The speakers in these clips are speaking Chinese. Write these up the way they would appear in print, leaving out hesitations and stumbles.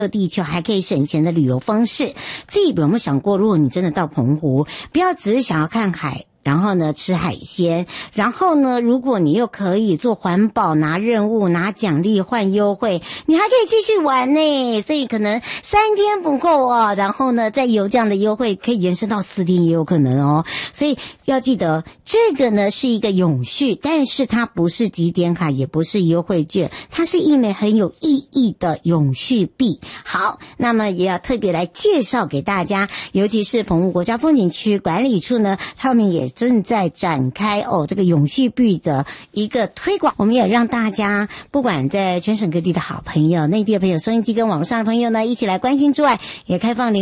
地球还可以省钱的旅游方式。自己有没有想过，如果你真的到澎湖，不要只是想要看海，然后呢吃海鲜，然后呢如果你又可以做环保，拿任务拿奖励换优惠，你还可以继续玩呢。所以可能3天不够哦，然后呢再有这样的优惠可以延伸到4天也有可能哦。所以要记得这个呢是一个永续，但是它不是集点卡，也不是优惠券，它是一枚很有意义的永续币。好，那么也要特别来介绍给大家，尤其是澎湖国家风景区管理处呢，他们也正在展开这个永续币的一个推广。我们也让大家不管在全省各地的好朋友，内地的朋友，收音机跟网络上的朋友呢一起来关心之外，也开放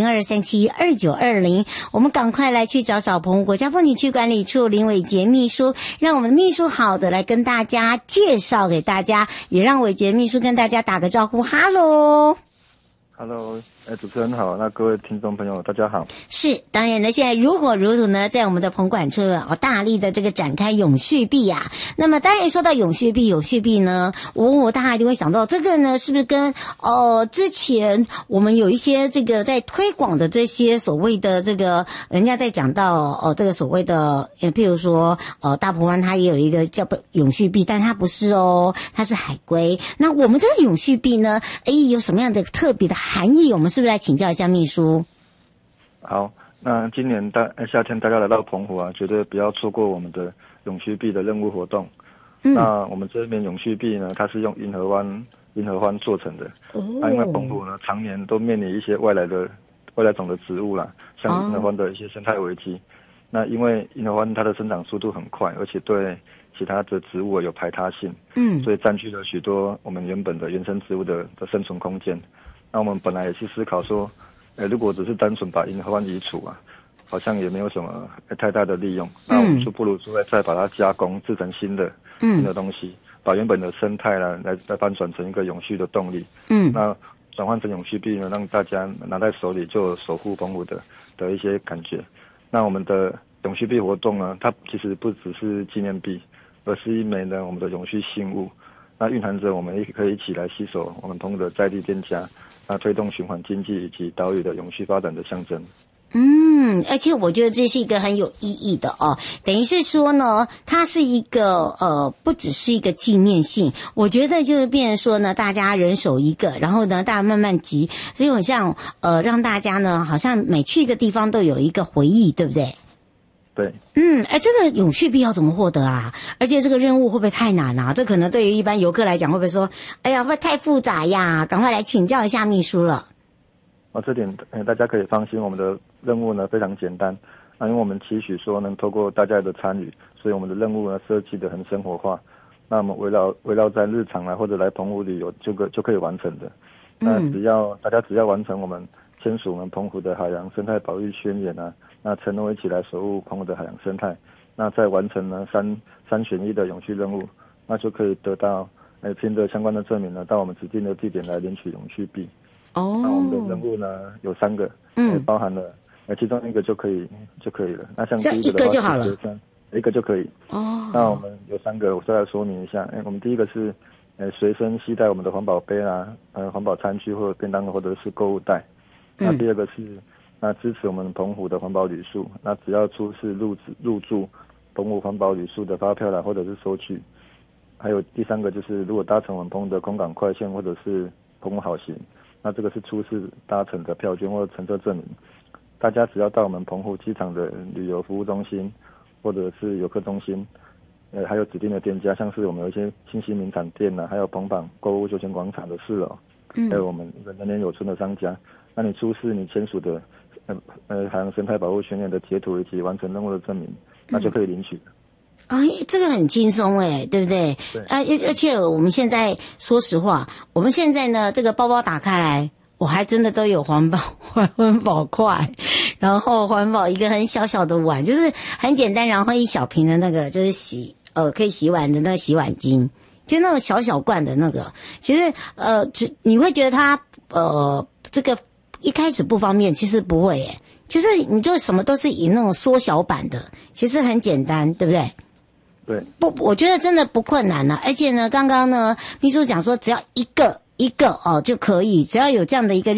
02372920，我们赶快来去找找澎湖国家风景区管理处林伟杰秘书，让我们的秘书好的来跟大家介绍给大家，也让伟杰秘书跟大家打个招呼。哈喽 Hello， 主持人好，那各位听众朋友大家好。 是，当然呢，现在如火如荼呢，在我们的澎管处大力的这个展开永续币啊。那么当然说到永续币呢，大家一定会想到这个呢，是不是跟之前我们有一些这个在推广的这些所谓的这个人家在讲到这个所谓的譬如说大鹏湾它也有一个叫永续币，但它不是它是海龟。那我们这个永续币呢，有什么样的特别的含义？我们是不是来请教一下秘书？ 好，那今年夏天大家来到澎湖啊，绝对不要错过我们的永续币的任务活动。那我们这边永续币呢，它是用银河欢做成的。因为澎湖呢常年都面临一些外来种的植物啦，像银河欢的一些生态危机。那因为银河欢它的生长速度很快，而且对其他的植物有排他性，所以占据了许多我们原本的原生植物的生存空间。那我们本来也是思考说，如果只是单纯把银河欢移除啊，好像也没有什么太大的利用。那我们就不如说再把它加工制成新的东西，把原本的生态呢来翻转成一个永续的动力。那转换成永续币呢，让大家拿在手里就有守护澎湖的一些感觉。那我们的永续币活动呢，它其实不只是纪念币，而是一枚呢我们的永续信物。那蕴含着我们也可以一起来携手我们澎湖的在地店家，那推动循环经济以及岛屿的永续发展的象征。 而且我觉得这是一个很有意义的等于是说呢，它是一个不只是一个纪念性，我觉得就是变成说呢，大家人手一个，然后呢大家慢慢集，所以很像让大家呢好像每去一个地方都有一个回忆，对不对？ 对。 这个永续币要怎么获得啊？而且这个任务会不会太难啊？这可能对于一般游客来讲会不会说，哎呀，会太复杂呀？赶快来请教一下秘书了。 这点大家可以放心，我们的任务呢非常简单。因为我们期许说能透过大家的参与，所以我们的任务呢设计得很生活化。那我们围绕在日常或者来澎湖旅游就可以完成的。那大家只要完成我们签署我们澎湖的海洋生态保育宣言啊，那承诺一起来守护澎湖的海洋生态，那再完成呢三选一的永续任务，那就可以得到凭着相关的证明呢，到我们指定的地点来领取永续币。那我们的任务呢有3个，包含了其中一个就可以了。那像第一个的话， 一个就好了， 一个就可以。那我们有3个，我再来说明一下。我们第一个是随身携带我们的环保杯啦，环保餐具或者便当或者是购物袋。那第二个是支持我们澎湖的环保旅宿，那只要出示入住澎湖环保旅宿的发票啦，或者是收据。还有第3个就是如果搭乘我们澎湖的空港快线或者是澎湖好行，那这个是出示搭乘的票券或者乘车证明。大家只要到我们澎湖机场的旅游服务中心或者是游客中心，还有指定的店家，像是我们有一些新兴名产店还有澎榜购物休闲广场的4楼，还有我们人年有村的商家，那你出示你签署的海洋生态保护宣言的截图以及完成任务的证明，那就可以领取。 这个很轻松对不对？ 对。 而且我们现在说实话，我们现在呢，这个包包打开来，我还真的都有环保筷，然后环保一个很小小的碗，就是很简单，然后一小瓶的那个就是可以洗碗的那个洗碗巾，就那种小小罐的那个。其实你会觉得它这个一开始不方便，其实不会就是你就什么都是以那种缩小版的，其实很简单，对不对？ 对。 我觉得真的不困难而且呢，刚刚呢秘书讲说只要一个一个就可以，只要有这样的一个